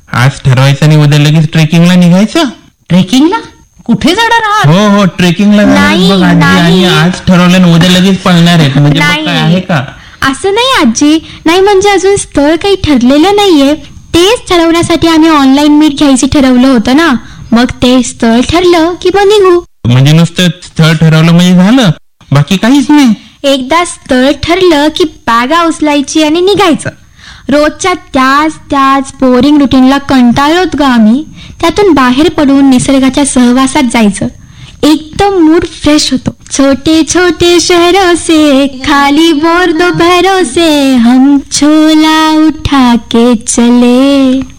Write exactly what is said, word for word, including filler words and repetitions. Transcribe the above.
आज ठरवायचं आणि उद्या लगेच ट्रेकिंगला निघायचं. ट्रेकिंगला कुठे जाणार आहात? हो हो ट्रेकिंगला नाही, बघ आजी, आणि नाही. आज ठरवलं आणि उद्या लगेच पळणार आहे म्हणजे मग नाही. काय आहे का? असं नाही आजी, नाही म्हणजे अजून स्थळ काही ठरलेलं नाहीये. तेच ठरवण्यासाठी आम्ही ऑनलाईन मीट घ्यायची ठरवलं होतं ना. मग ते स्थळ ठरलं की मग निघू. म्हणजे नुसतं स्थळ ठरवलं म्हणजे झालं, बाकी काहीच नाही? एकदा स्थळ ठरलं की बॅगा उचलायची आणि निघायचं. रोजच्या त्याच त्याच बोरिंग रुटीनला कंटाळलोत ग आम्ही. त्यातून बाहेर पडून निसर्गाच्या सहवासात जायचं. एकदम मूड फ्रेश होतो. छोटे छोटे शहरों से खाली बोर दोपहरों से हम छोला उठा के चले.